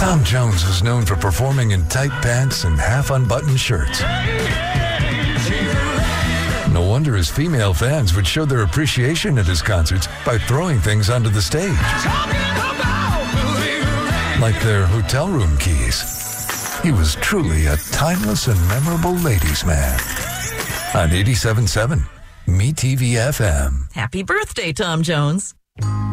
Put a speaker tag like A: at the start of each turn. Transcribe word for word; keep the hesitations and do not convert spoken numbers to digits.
A: Tom Jones was known for performing in tight pants and half-unbuttoned shirts. No wonder his female fans would show their appreciation at his concerts by throwing things onto the stage. Like their hotel room keys. He was truly a timeless and memorable ladies' man. On eighty-seven point seven, Me T V F M.
B: Happy birthday, Tom Jones.